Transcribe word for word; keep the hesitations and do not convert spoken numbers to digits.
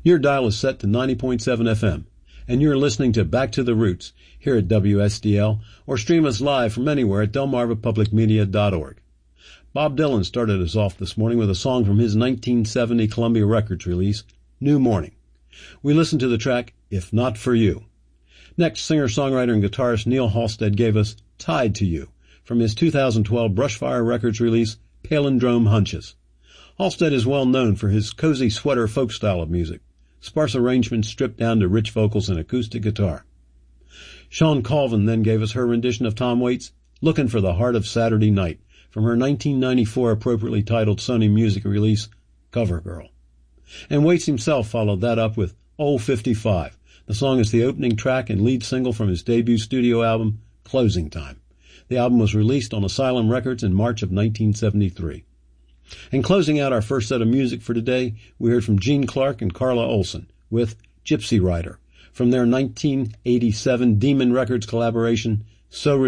Your dial is set to ninety point seven F M, and you're listening to Back to the Roots here at W S D L, or stream us live from anywhere at delmarva public media dot org. Bob Dylan started us off this morning with a song from his nineteen seventy Columbia Records release, New Morning. We listened to the track, If Not For You. Next, singer-songwriter and guitarist Neil Halstead gave us Tied to You from his two thousand twelve Brushfire Records release, Palindrome Hunches. Halstead is well known for his cozy sweater folk style of music, sparse arrangements stripped down to rich vocals and acoustic guitar. Shawn Colvin then gave us her rendition of Tom Waits' Lookin' for the Heart of Saturday Night from her nineteen ninety-four appropriately titled Sony Music release, Cover Girl. And Waits himself followed that up with Old fifty-five. The song is the opening track and lead single from his debut studio album, Closing Time. The album was released on Asylum Records in March of nineteen seventy-three. And closing out our first set of music for today, we heard from Gene Clark and Carla Olson with Gypsy Rider from their nineteen eighty-seven Demon Records collaboration, So